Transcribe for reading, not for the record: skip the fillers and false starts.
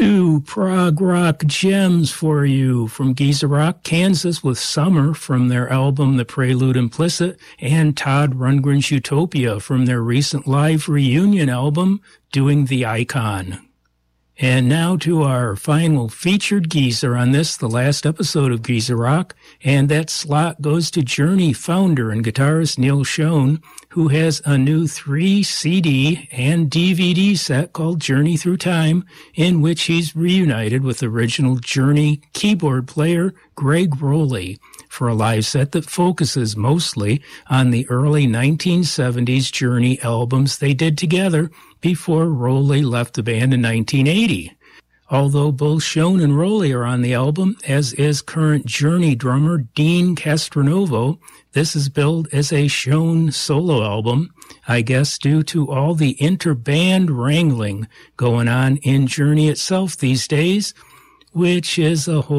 Two prog rock gems for you from Geezer Rock, Kansas with Summer from their album The Prelude Implicit, and Todd Rundgren's Utopia from their recent live reunion album, Doing the Icon. And now to our final featured geezer on this, the last episode of Geezer Rock, and that slot goes to Journey founder and guitarist Neal Schon, who has a new 3 CD and DVD set called Journey Through Time, in which he's reunited with original Journey keyboard player Gregg Rolie for a live set that focuses mostly on the early 1970s Journey albums they did together before Rolie left the band in 1980. Although both Schon and Rolie are on the album, as is current Journey drummer Dean Castronovo, this is billed as a Schon solo album, I guess due to all the inter-band wrangling going on in Journey itself these days, which is a whole